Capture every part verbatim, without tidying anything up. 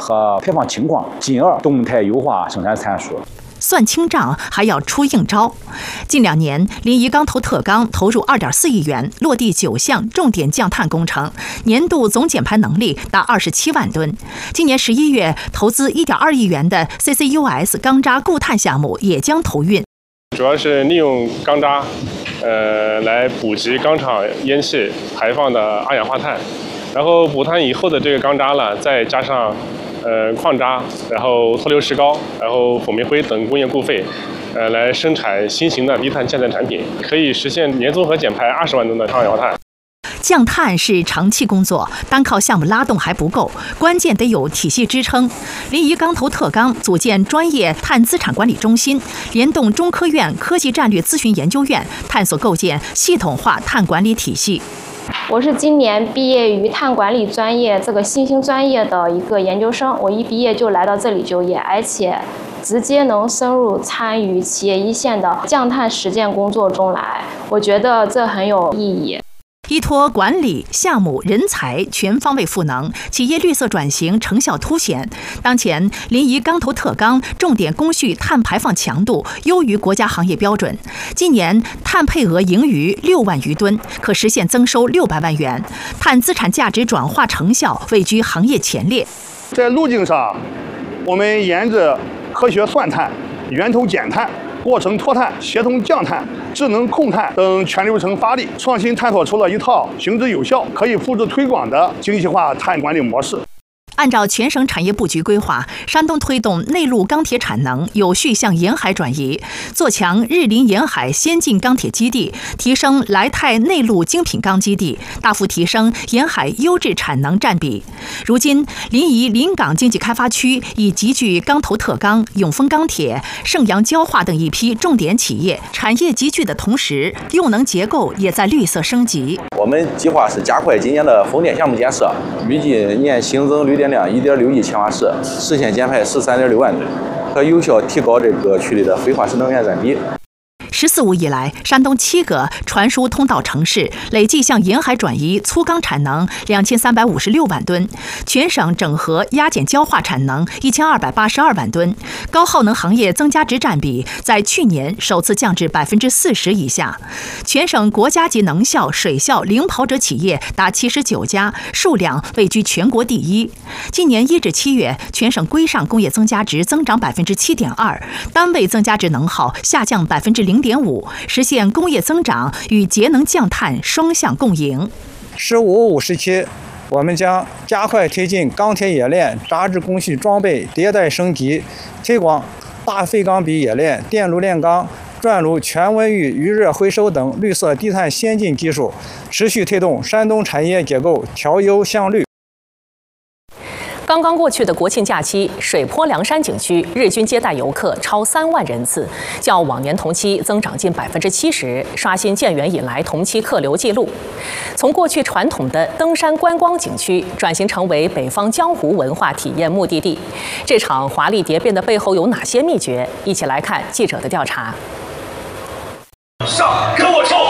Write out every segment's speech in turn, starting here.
和排放情况，进而动态优化生产参数。 算清账还要出硬招。近两年，临沂钢投特钢投入二点四亿元，落地九项重点降碳工程，年度总减排能力达二十七万吨。今年十一月，投资一点二亿元的 C C U S 钢渣固碳项目也将投运。 主要是利用钢渣，呃，来补给钢厂烟气排放的二氧化碳，然后补碳以后的这个钢渣呢，再加上。呃，矿渣，然后脱硫石膏，然后火煤灰等工业固废，呃，来生产新型的低碳建材产品，可以实现年综合减排二十万吨的二氧化碳。 降碳是长期工作，单靠项目拉动还不够，关键得有体系支撑。临沂钢投特钢组建专业碳资产管理中心，联动中科院科技战略咨询研究院，探索构建系统化碳管理体系。 我是今年毕业于碳管理专业这个新兴专业的一个研究生，我一毕业就来到这里就业，而且直接能深入参与企业一线的降碳实践工作中来，我觉得这很有意义。 依托管理、项目、人才全方位赋能，企业绿色转型成效凸显。当前，临沂钢投特钢重点工序碳排放强度优于国家行业标准，今年碳配额盈余六万余吨，可实现增收六百万元，碳资产价值转化成效位居行业前列。 在路径上，我们沿着科学算碳、源头减碳、过程脱碳、协同降碳、智能控碳等全流程发力，创新探索出了一套行之有效、可以复制推广的精细化碳管理模式。 按照全省产业布局规划，山东推动内陆钢铁产能有序向沿海转移，做强日临沿海先进钢铁基地，提升莱泰内陆精品钢基地，大幅提升沿海优质产能占比。如今，临沂临港经济开发区已集聚钢投特钢、永丰钢铁、盛阳焦化等一批重点企业，产业集聚的同时，用能结构也在绿色升级。 我们计划是加快今年的风电项目建设，预计年新增绿电量一点六亿千瓦时，实现减排十三点六万吨，可有效提高这个区里的非化石能源占比。 十四五以来，山东七个传输通道城市累计向沿海转移粗钢产能两千三百五十六万吨，全省整合压减焦化产能一千二百八十二万吨，高耗能行业增加值占比在去年首次降至百分之四十以下。全省国家级能效、水效领跑者企业达七十九家，数量位居全国第一。今年一至七月，全省规上工业增加值增长百分之七点二，单位增加值能耗下降百分之零点五，实现工业增长与节能降碳双向共赢。 十五五时期，我们将加快推进钢铁冶炼渣质工序装备迭代升级，推广大废钢比冶炼、电炉炼钢、转炉全温域余热回收等绿色低碳先进技术，持续推动山东产业结构调优向绿。 刚刚过去的国庆假期，水泊梁山景区日均接待游客超三万人次，较往年同期增长近百分之七十，刷新建园以来同期客流记录。从过去传统的登山观光景区，转型成为北方江湖文化体验目的地，这场华丽蝶变的背后有哪些秘诀？一起来看记者的调查。 上，跟我冲！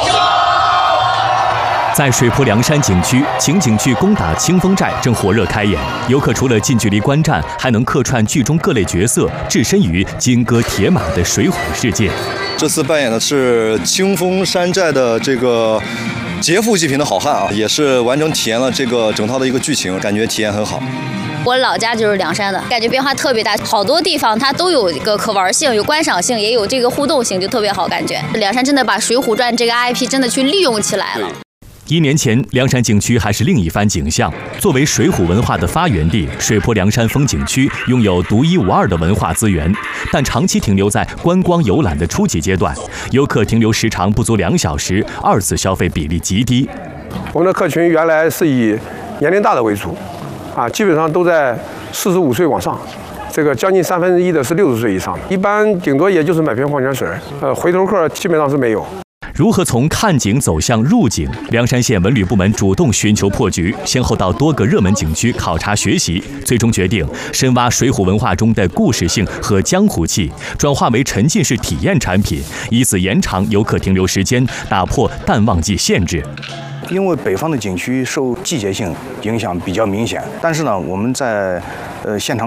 在水泊梁山景区，情景剧《攻打清风寨》正火热开演。游客除了近距离观战，还能客串剧中各类角色，置身于金戈铁马的水浒世界。 这次扮演的是清风山寨的这个劫富济贫的好汉啊，也是完整体验了这个整套的一个剧情，感觉体验很好。 我老家就是梁山的，感觉变化特别大，好多地方它都有一个可玩性，有观赏性，也有这个互动性，就特别好。感觉梁山真的把《水浒传》这个 I P 真的去利用起来了。 一年前，梁山景区还是另一番景象。作为水浒文化的发源地，水泊梁山风景区拥有独一无二的文化资源，但长期停留在观光游览的初级阶段，游客停留时长不足两小时，二次消费比例极低。 我们的客群原来是以年龄大的为主，啊，基本上都在四十五岁往上。这个将近三分之一的是六十岁以上的，一般顶多也就是买瓶矿泉水，呃，回头客基本上是没有。 如何从看景走向入景？凉山县文旅部门主动寻求破局，先后到多个热门景区考察学习，最终决定深挖水浒文化中的故事性和江湖气，转化为沉浸式体验产品，以此延长游客停留时间，打破淡旺季限制。 因为北方的景区受季节性影响比较明显，但是呢，我们在呃现场